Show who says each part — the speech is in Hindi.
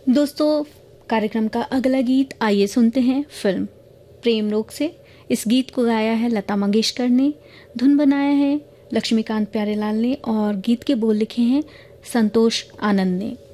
Speaker 1: दोस्तों, कार्यक्रम का अगला गीत आइए सुनते हैं फिल्म प्रेम रोग से। इस गीत को गाया है लता मंगेशकर ने, धुन बनाया है लक्ष्मीकांत प्यारेलाल ने और गीत के बोल लिखे हैं संतोष आनंद ने।